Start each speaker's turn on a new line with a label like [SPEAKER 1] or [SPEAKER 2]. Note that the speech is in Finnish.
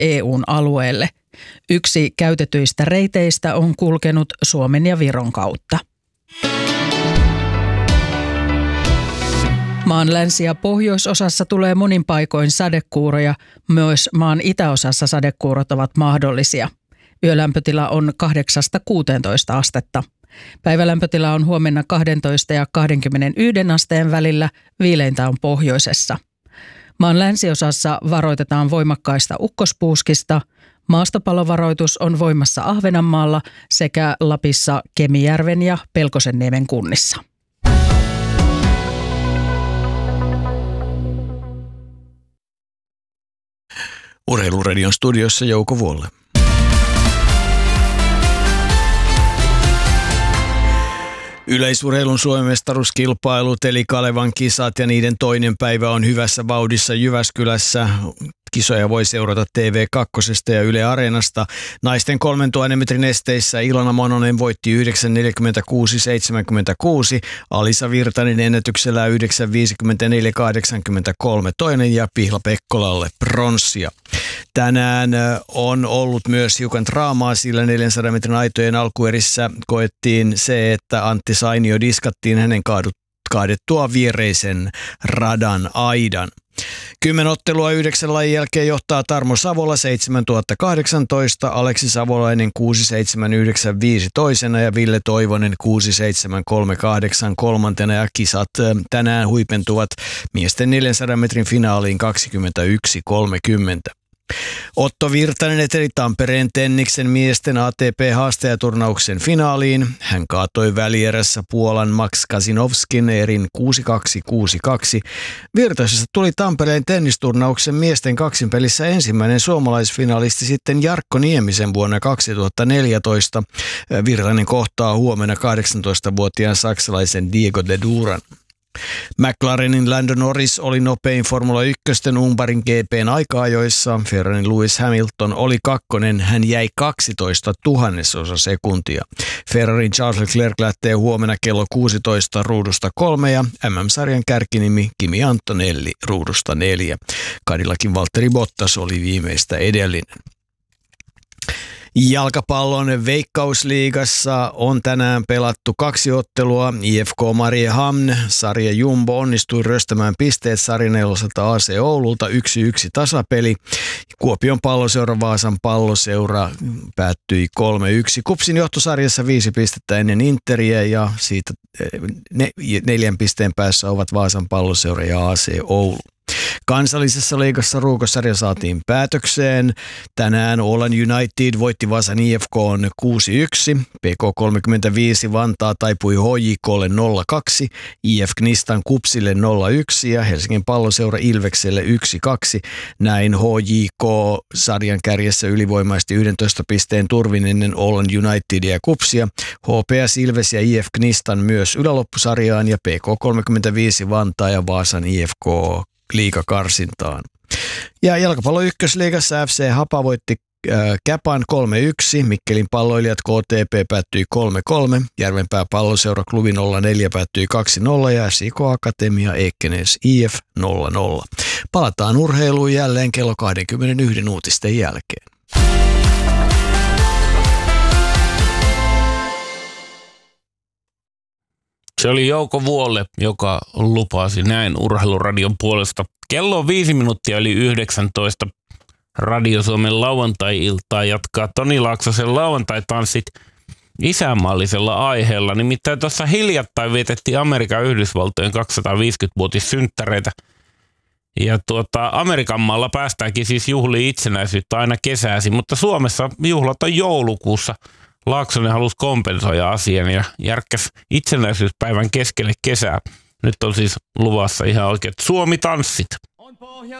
[SPEAKER 1] EU:n alueelle. Yksi käytetyistä reiteistä on kulkenut Suomen ja Viron kautta. Maan länsi- ja pohjoisosassa tulee monin paikoin sadekuuroja, myös maan itäosassa sadekuurot ovat mahdollisia. Yölämpötila on 8–16 astetta. Päivälämpötila on huomenna 12 ja 21 asteen välillä, viileintä on pohjoisessa. Maan länsiosassa varoitetaan voimakkaista ukkospuuskista. Maastopallovaroitus on voimassa Ahvenanmaalla sekä Lapissa Kemijärven ja Pelkosenniemen kunnissa.
[SPEAKER 2] Urheiluradion studiossa Jouko Vuolle. Yleisurheilun Suomen mestaruuskilpailut eli Kalevan kisat ja niiden toinen päivä on hyvässä vauhdissa Jyväskylässä. Kisoja voi seurata TV2 ja Yle Areenasta. Naisten 3000 metrin esteissä Ilona Mononen voitti 9.46.76, Alisa Virtanen ennätyksellä 9.54.83 toinen ja Pihla Pekkolalle pronssia. Tänään on ollut myös hiukan draamaa, sillä 400 metrin aitojen alkuerissä koettiin se, että Antti Sainio diskattiin hänen kaadettua viereisen radan aidan. 10 ottelua 9 lajin jälkeen johtaa Tarmo Savola 7018, Aleksi Savolainen 6795 toisena ja Ville Toivonen 6738 kolmantena ja kisat tänään huipentuvat miesten 400 metrin finaaliin 21.30. Otto Virtanen eteli Tampereen Tenniksen miesten ATP-haastajaturnauksen finaaliin. Hän kaatoi välierässä Puolan Max Kasinovskin erin 6-2-6-2. Virtasesta tuli Tampereen tennisturnauksen miesten kaksinpelissä ensimmäinen suomalaisfinalisti sitten Jarkko Niemisen vuonna 2014. Virtanen kohtaa huomenna 18-vuotiaan saksalaisen Diego de Duran. McLarenin Lando Norris oli nopein Formula 1 Umbarin GP:n aika-ajoissa. Ferrarin Lewis Hamilton oli kakkonen, hän jäi 12 000 sekuntia. Ferrarin Charles Leclerc lähtee huomenna kello 16 ruudusta 3 ja MM-sarjan kärkinimi Kimi Antonelli ruudusta 4. Cadillacin Valtteri Bottas oli viimeistä edellinen. Jalkapallon Veikkausliigassa on tänään pelattu 2 ottelua. IFK Mariehamn, sarja Jumbo onnistui ryöstämään pisteet sarjaneuvoselta AC Oululta 1-1 tasapeli. Kuopion Palloseura Vaasan Palloseura päättyi 3-1. KuPSin johtosarjassa 5 pistettä ennen Interiä ja siitä 4 pisteen päässä ovat Vaasan Palloseura ja AC Oulu. Kansallisessa liigassa ruukosarja saatiin päätökseen. Tänään Åland United voitti Vaasan IFK:n 6-1. PK35 Vantaa taipui HJK:lle 0-2. IF Knistan KuPSille 0-1 ja Helsingin Palloseura Ilvekselle 1-2. Näin HJK sarjan kärjessä ylivoimaisesti 11 pisteen turvin ennen Åland Unitedia ja KuPSia. HPS Ilves ja IF Knistan myös yläloppusarjaan ja PK35 Vantaa ja Vaasan IFK liigakarsintaan. Ja jalkapallo ykkösliigassa FC Hapa voitti Käpan 3-1, Mikkelin palloilijat KTP päättyi 3-3, Järvenpää Palloseura Klubi 04 päättyi 2-0 ja SIK Akatemia Ekenäs IF 0-0. Palataan urheiluun jälleen kello 21 uutisten jälkeen.
[SPEAKER 3] Se oli Jouko Vuolle, joka lupasi näin Urheiluradion puolesta. Kello on 5 minuuttia yli 19. Radio Suomen lauantai-iltaa jatkaa Toni Laaksosen lauantai-tanssit isänmaallisella aiheella. Nimittäin tuossa hiljattain vietettiin Amerikan Yhdysvaltojen 250-vuotissynttäreitä. Ja Amerikan maalla päästäänkin siis juhliin itsenäisyyttä aina kesäisin, mutta Suomessa juhlat on joulukuussa. Laaksonen halusi kompensoida asian ja järkkäsi itsenäisyyspäivän keskelle kesää. Nyt on siis luvassa ihan oikeat Suomi-tanssit.
[SPEAKER 4] On pohja